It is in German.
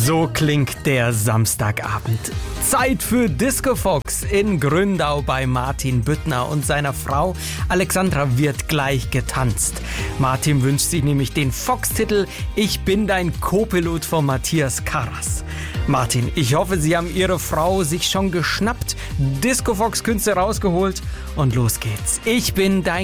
So klingt der Samstagabend. Zeit für Disco Fox in Gründau bei Martin Büttner und seiner Frau Alexandra wird gleich getanzt. Martin wünscht sich nämlich den Fox-Titel Ich bin dein Co-Pilot von Matthias Karas. Martin, ich hoffe, Sie haben Ihre Frau sich schon geschnappt, Disco Fox Künste rausgeholt und los geht's. Ich bin dein